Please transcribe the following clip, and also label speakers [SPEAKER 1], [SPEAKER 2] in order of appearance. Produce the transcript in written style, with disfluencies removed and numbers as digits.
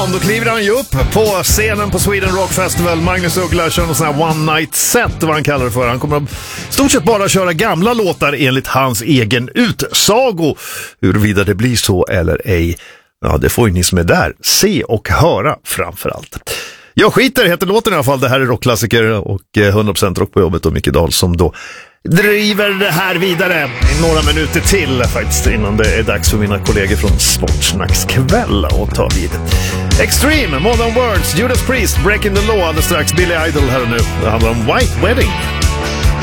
[SPEAKER 1] då kliver han ju upp på scenen på Sweden Rock Festival. Magnus Uggla kör någon sån här one night set, vad han kallar det för. Han kommer att stort sett bara köra gamla låtar enligt hans egen utsago. Huruvida det blir så eller ej, ja, det får ju ni som är där se och höra framförallt. Jag skiter heter låten i alla fall. Det här är rockklassiker och 100% rock på jobbet och Micke Dahl som då driver det här vidare i några minuter till faktiskt, innan det är dags för mina kollegor från Sportsnackskväll att ta vid. Extreme, Modern Words, Judas Priest, Breaking the Law, alldeles strax Billy Idol här och nu. Det handlar om White Wedding.